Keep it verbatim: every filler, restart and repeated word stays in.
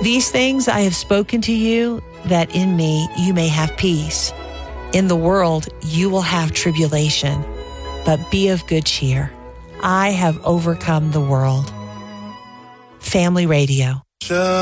These things I have spoken to you, that in me you may have peace. In the world you will have tribulation, but be of good cheer. I have overcome the world. Family Radio.